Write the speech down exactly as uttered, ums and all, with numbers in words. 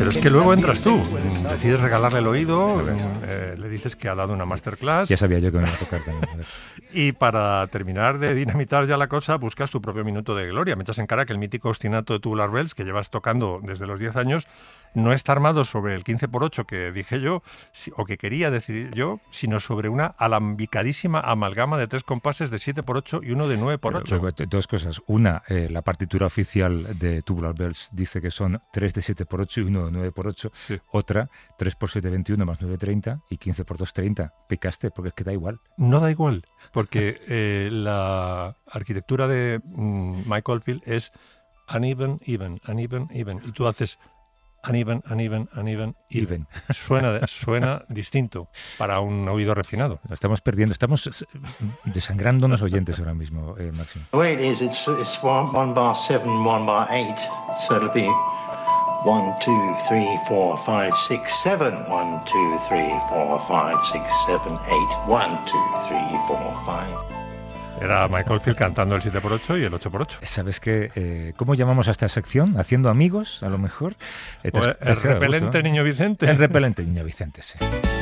Pero es que luego entras tú, decides regalarle el oído, eh, le dices que ha dado una masterclass. Ya sabía yo que me iba a tocar también. Y para terminar de dinamitar ya la cosa, buscas tu propio minuto de gloria. Me echas en cara que el mítico ostinato de Tubular Bells, que llevas tocando desde los diez años, no está armado sobre el quince por ocho que dije yo, o que quería decir yo, sino sobre una alambicadísima amalgama de tres compases de siete por ocho y uno de nueve por ocho. Pero, pero, dos cosas. Una, eh, la partitura oficial de Tubular Bells dice que son tres de siete por ocho y uno de nueve por ocho. Sí. Otra, tres por siete, veintiuno más nueve, treinta y quince por dos, treinta. Picaste, porque es que da igual. No da igual, porque eh, la arquitectura de mm, Mike Oldfield es uneven, even, uneven, even. Y tú haces uneven, uneven, uneven, even. Even. Suena, suena distinto para un oído refinado. Lo estamos perdiendo, estamos desangrándonos oyentes ahora mismo, eh, Máximo. The way it is, it's, it's one, one bar seven, one bar eight, so it'll be one, two, three, four, five, six, seven, one, two, three, four, five, six, seven, eight, one, two, three, four, five. Era Mike Oldfield cantando el siete por ocho y el ocho por ocho. ¿Sabes qué? Eh, ¿Cómo llamamos a esta sección? ¿Haciendo amigos, a lo mejor? Eh, el repelente gusto, ¿no? Niño Vicente. El repelente Niño Vicente, sí.